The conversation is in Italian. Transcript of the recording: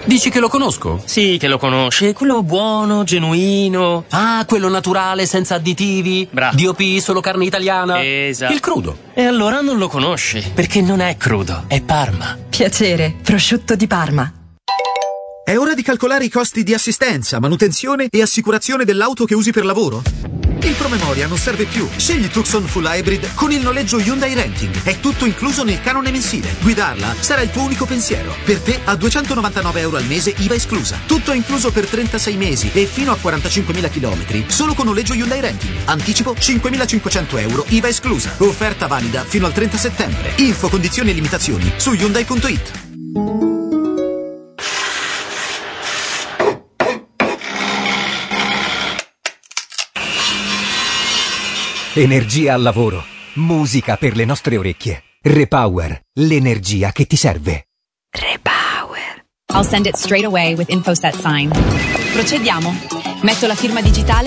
Dici che lo conosco? Sì, che lo conosci. Quello buono, genuino. Ah, quello naturale, senza additivi. Bravo. DOP, solo carne italiana. Esatto. Il crudo. E allora non lo conosci, perché non è crudo, è Parma. Piacere, prosciutto di Parma. È ora di calcolare i costi di assistenza, manutenzione e assicurazione dell'auto che usi per lavoro? Il promemoria non serve più. Scegli Tucson Full Hybrid con il noleggio Hyundai Renting. È tutto incluso nel canone mensile. Guidarla sarà il tuo unico pensiero. Per te a €299 al mese, IVA esclusa. Tutto incluso per 36 mesi e fino a 45.000 chilometri. Solo con noleggio Hyundai Renting. Anticipo €5.500, IVA esclusa. Offerta valida fino al 30 settembre. Info, condizioni e limitazioni su Hyundai.it. Energia al lavoro, musica per le nostre orecchie. Repower, l'energia che ti serve. Repower. I'll send it straight away with InfoSet sign. Procediamo. Metto la firma digitale